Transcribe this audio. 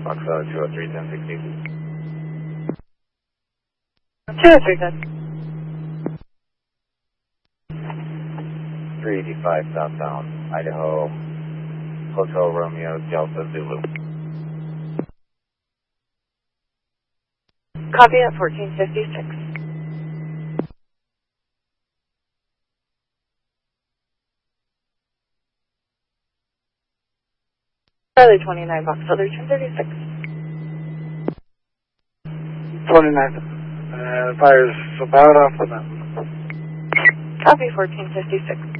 Foxtrot 203, 1060. 203, 10. 385 southbound, Idaho, Hotel Romeo, Delta Zulu. Copy at 1456. Charlie 29, Foxtrot 1036. 29. Fire's about off the mountain. Copy 1456.